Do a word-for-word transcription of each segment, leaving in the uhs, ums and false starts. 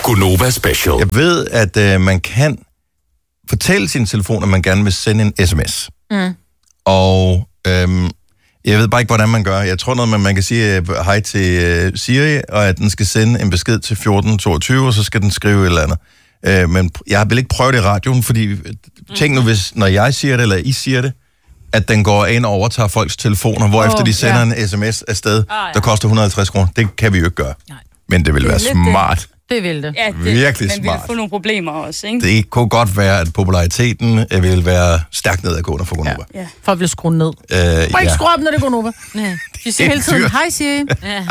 Gunova Special. Jeg ved, at øh, man kan fortælle sin telefon, at man gerne vil sende en sms. Mm. Og øhm, jeg ved bare ikke, hvordan man gør. Jeg tror noget, man, man kan sige øh, hej til øh, Siri, og at den skal sende en besked til fjorten toogtyve, og så skal den skrive et eller andet. Øh, men jeg vil ikke prøve det i radioen, fordi øh, tænk nu, hvis, når jeg siger det, eller I siger det, at den går ind og overtager folks telefoner, hvorefter oh, de sender ja. en sms afsted, oh, ja. der koster et hundrede og halvtreds kroner. Det kan vi jo ikke gøre. Nej. Men det vil det være smart. Det. det vil det. Ja, det. Virkelig men smart. Men vi vil få nogle problemer også, ikke? Det kunne godt være, at populariteten vil være stærkt nedadgående for Gunova. Ja. Ja. Folk vil skrue ned. Øh, Må ja. ikke skrue op, når det er Gunova. Ja. De siger hele tiden, hej Siri. Ja.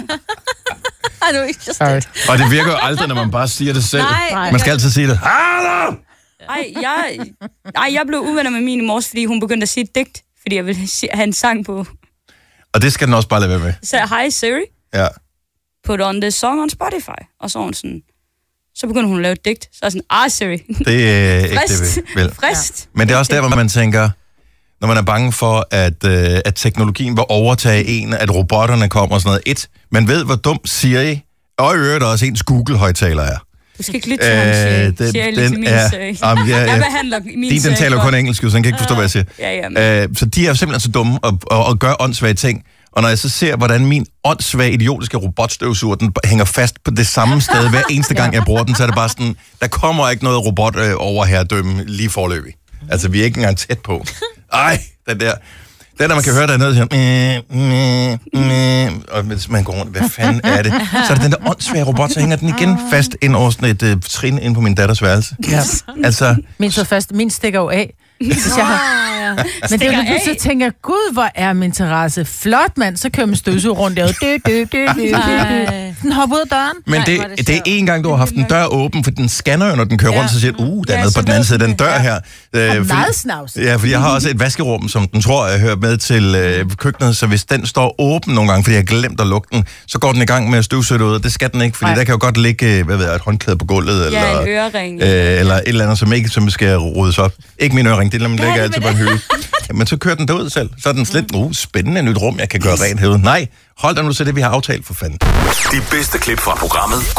Ej, du ikke just Og det virker jo aldrig, når man bare siger det selv. Nej. Man skal altid sige det. Hallo! Ej, jeg, ej, jeg blev uvenner med min i morges, fordi hun begyndte at sige et digt, fordi jeg ville have en sang på. Og det skal den også bare lade være med. Så sagde jeg, hej Siri. Ja. Put on this song on Spotify. Og så hun sådan, så begyndte hun at lave et digt. Så jeg sådan, ah Siri. Det er ikke Frist. det, vel. Frist. Men det er også der, hvor man tænker, når man er bange for, at, øh, at teknologien vil overtage en, at robotterne kommer og sådan noget. Et, man ved, hvor dum Siri, og i øvrigt også ens Google-højtaler er. Du skal ikke lytte til ham, Siri. Øh, den, Siri den min er, Siri. Um, ja, ja. Jeg behandler min Din, den taler kun engelsk, så den kan ikke forstå, hvad jeg siger. Ja, ja, øh, så de er simpelthen så dumme og, og, og gør åndssvage ting. Og når jeg så ser, hvordan min åndssvage, idiotiske robotstøvsuger, den hænger fast på det samme sted hver eneste gang, jeg bruger den, så er det bare sådan, der kommer ikke noget robot øh, over herredømme lige forløbig. Altså, vi er ikke engang tæt på. Ej, den der... Den der, man kan høre dernede, siger, mæh, mæh, mæh, og hvis man går rundt, hvad fanden er det? Så er det den der åndssvage robot, så hænger den igen fast ind over sådan et uh, trin ind på min datters værelse. Ja. Altså... Min så fast, min stikker jo af. Hvis jeg har... Men det er jo så tænker jeg, gud, hvor er min terrasse flot, mand. Så kører min støvsuger rundt der. Dø, dø, dø, dø, dø. Den hopper ud af døren. Men det, det, det er en gang, du har haft en dør åben, for den scanner jo, når den kører ja. rundt, så siger uh, der er noget på den anden side af den dør her. Øh, og meget snavs. Ja, fordi jeg har også et vaskerum, som den tror, jeg hører med til øh, køkkenet, så hvis den står åben nogle gange, fordi jeg har glemt at lukke den, så går den i gang med at støvsuge det ud. Det skal den ikke, fordi Nej. der kan jo godt ligge, hvad ved jeg, et håndklæde på gulvet, eller, ja, en ørering. Øh, eller et eller andet, som ikke som skal rodes op. Ikke min ørering, det ligger ja, altid på en hylde. Men så kører den derud selv. Så er den slet, uh, spændende nyt rum, jeg kan gøre rent herude. Nej, hold da nu til det, vi har aftalt for fanden. De bedste klip fra programmet